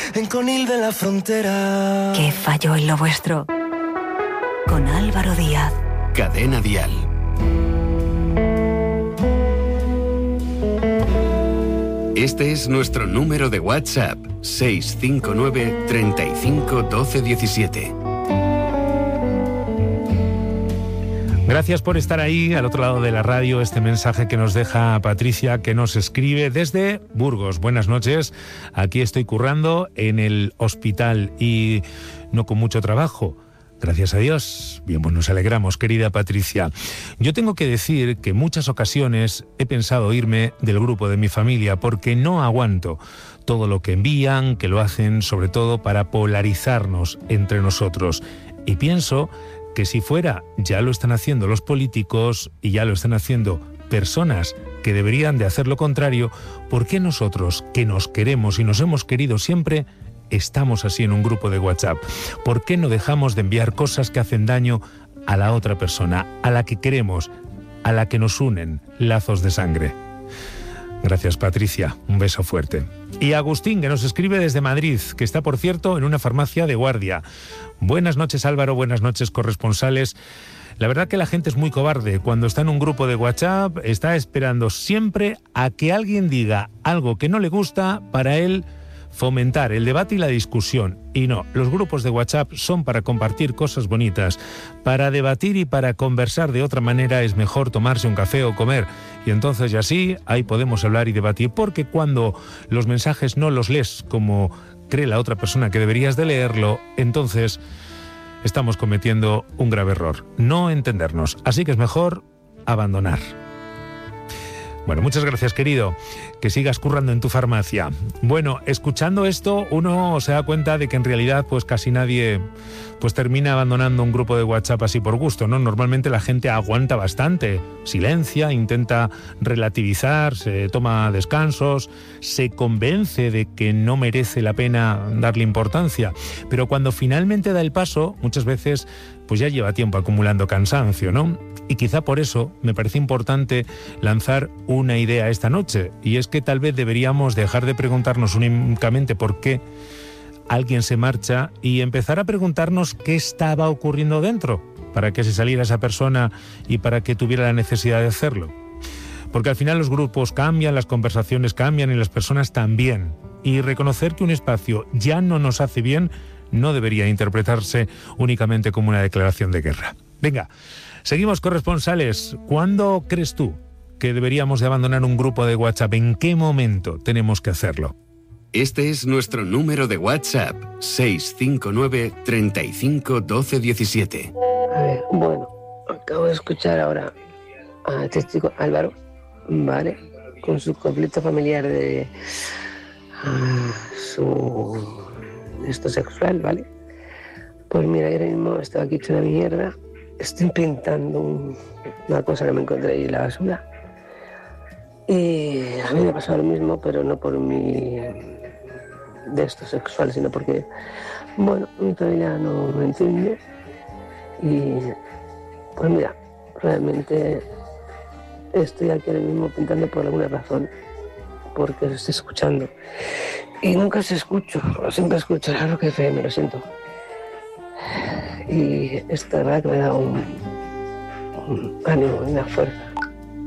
en Conil de la Frontera. ¿Qué falló en lo vuestro? Con Álvaro Díaz. Cadena Dial. Este es nuestro número de WhatsApp, 659 35 12 17. Gracias por estar ahí, al otro lado de la radio, este mensaje que nos deja Patricia, que nos escribe desde Burgos. Buenas noches, aquí estoy currando en el hospital y no con mucho trabajo. Gracias a Dios. Bien, pues nos alegramos, querida Patricia. Yo tengo que decir que en muchas ocasiones he pensado irme del grupo de mi familia porque no aguanto todo lo que envían, que lo hacen sobre todo para polarizarnos entre nosotros. Y pienso que si fuera, ya lo están haciendo los políticos y ya lo están haciendo personas que deberían de hacer lo contrario, ¿por qué nosotros, que nos queremos y nos hemos querido siempre, estamos así en un grupo de WhatsApp? ¿Por qué no dejamos de enviar cosas que hacen daño a la otra persona, a la que queremos, a la que nos unen lazos de sangre? Gracias, Patricia. Un beso fuerte. Y Agustín, que nos escribe desde Madrid, que está, por cierto, en una farmacia de guardia. Buenas noches, Álvaro. Buenas noches, corresponsales. La verdad que la gente es muy cobarde. Cuando está en un grupo de WhatsApp, está esperando siempre a que alguien diga algo que no le gusta para él fomentar el debate y la discusión. Y no, los grupos de WhatsApp son para compartir cosas bonitas. Para debatir y para conversar de otra manera es mejor tomarse un café o comer. Y entonces ya sí, ahí podemos hablar y debatir. Porque cuando los mensajes no los lees como cree la otra persona que deberías de leerlo, entonces estamos cometiendo un grave error. No entendernos. Así que es mejor abandonar. Bueno, muchas gracias, querido. Que sigas currando en tu farmacia. Bueno, escuchando esto, uno se da cuenta de que en realidad pues casi nadie pues termina abandonando un grupo de WhatsApp así por gusto, ¿no? Normalmente la gente aguanta bastante, silencia, intenta relativizar, se toma descansos, se convence de que no merece la pena darle importancia. Pero cuando finalmente da el paso, muchas veces pues ya lleva tiempo acumulando cansancio, ¿no? Y quizá por eso me parece importante lanzar una idea esta noche, y es que tal vez deberíamos dejar de preguntarnos únicamente por qué alguien se marcha y empezar a preguntarnos qué estaba ocurriendo dentro para que se saliera esa persona y para que tuviera la necesidad de hacerlo. Porque al final los grupos cambian, las conversaciones cambian y las personas también. Y reconocer que un espacio ya no nos hace bien no debería interpretarse únicamente como una declaración de guerra. Venga, seguimos, corresponsales. ¿Cuándo crees tú que deberíamos de abandonar un grupo de WhatsApp? ¿En qué momento tenemos que hacerlo? Este es nuestro número de WhatsApp, 659 35 12 17. A ver, bueno, acabo de escuchar ahora a este chico Álvaro, ¿vale? Con su conflicto familiar de su esto sexual, ¿vale? Pues mira, ahora mismo estoy aquí hecho una mierda, estoy pintando una cosa que me encontré ahí en la basura. Y a mí me ha pasado lo mismo, pero no por mi de esto sexual, sino porque, bueno, mi familia no me entiende. Y pues mira, realmente estoy aquí ahora mismo pintando por alguna razón, porque os estoy escuchando. Y nunca os escucho, siempre escucho la Rock FM, lo siento. Y esto de verdad que me da un ánimo, una fuerza.